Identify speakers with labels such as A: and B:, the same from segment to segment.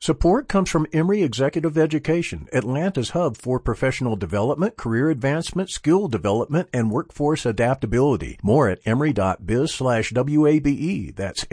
A: Support comes from Emory Executive Education, Atlanta's hub for professional development, career advancement, skill development, and workforce adaptability. More at emory.biz/WABE. That's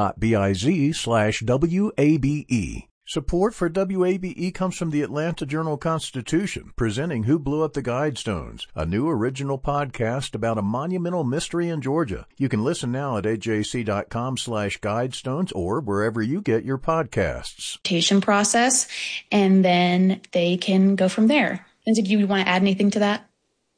A: emory.biz/WABE. Support for WABE comes from the Atlanta Journal-Constitution, presenting Who Blew Up the Guidestones, a new original podcast about a monumental mystery in Georgia. You can listen now at ajc.com/guidestones or wherever you get your podcasts.
B: Process, and then they can go from there. Lindsay, do you want to add anything to that?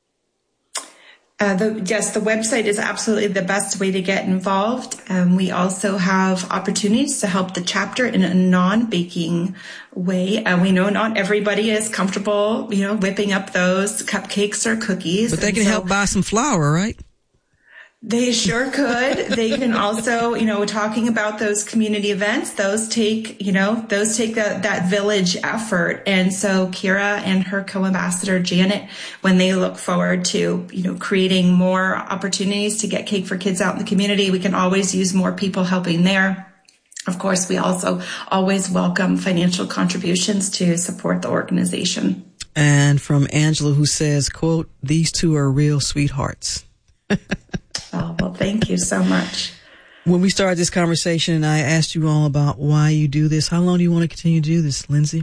C: Yes, the website is absolutely the best way to get involved. We also have opportunities to help the chapter in a non-baking way. We know not everybody is comfortable, whipping up those cupcakes or cookies.
D: But they can help buy some flour, right?
C: They sure could. They can also, talking about those community events, those take that village effort. And so Kira and her co-ambassador Janet, when they look forward to, creating more opportunities to get Cake for Kids out in the community, we can always use more people helping there. Of course, we also always welcome financial contributions to support the organization.
D: And from Angela, who says, quote, "These two are real sweethearts."
C: Oh, well, thank you so much.
D: When we started this conversation, I asked you all about why you do this. How long do you want to continue to do this, Lindsay?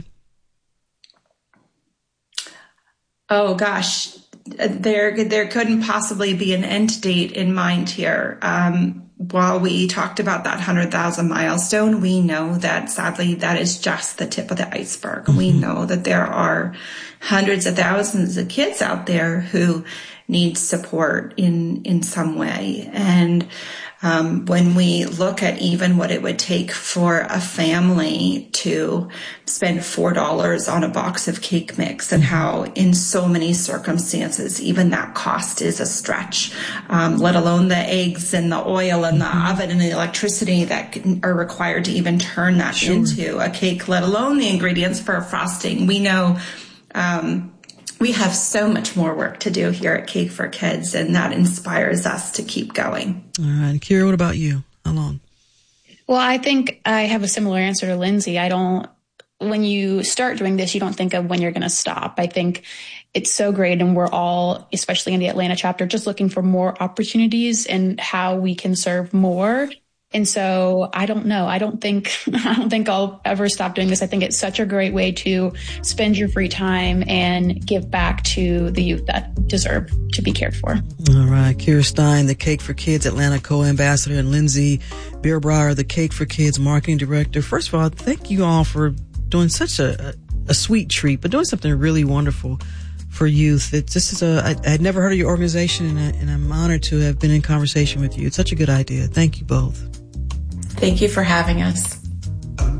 C: Oh, gosh. There couldn't possibly be an end date in mind here. While we talked about that 100,000 milestone, we know that sadly that is just the tip of the iceberg. Mm-hmm. We know that there are hundreds of thousands of kids out there who need support in some way. And when we look at even what it would take for a family to spend $4 on a box of cake mix, and how in so many circumstances even that cost is a stretch, let alone the eggs and the oil and the oven and the electricity that are required to even turn that into a cake, let alone the ingredients for a frosting. We know we have so much more work to do here at Cake for Kids, and that inspires us to keep going.
D: All right. Kira, what about you? How long?
B: Well, I think I have a similar answer to Lindsay. When you start doing this, you don't think of when you're going to stop. I think it's so great, and we're all, especially in the Atlanta chapter, just looking for more opportunities and how we can serve more. And so I don't know. I don't think I'll ever stop doing this. I think it's such a great way to spend your free time and give back to the youth that deserve to be cared for.
D: All right. Kira Stein, the Cake for Kids Atlanta co-ambassador, and Lindsay Bierbrauer, the Cake for Kids marketing director. First of all, thank you all for doing such a sweet treat, but doing something really wonderful for youth. I'd never heard of your organization, and I'm honored to have been in conversation with you. It's such a good idea. Thank you both.
C: Thank you for having us.